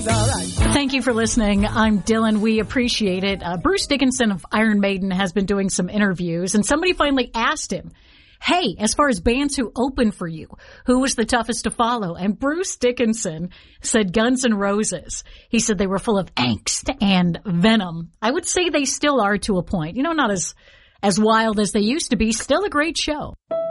everything's all right. Thank you for listening. I'm Dylan. We appreciate it. Bruce Dickinson of Iron Maiden has been doing some interviews, and somebody finally asked him, hey, as far as bands who opened for you, who was the toughest to follow? And Bruce Dickinson said Guns N' Roses. He said they were full of angst and venom. I would say they still are to a point. You know, not as wild as they used to be. Still a great show.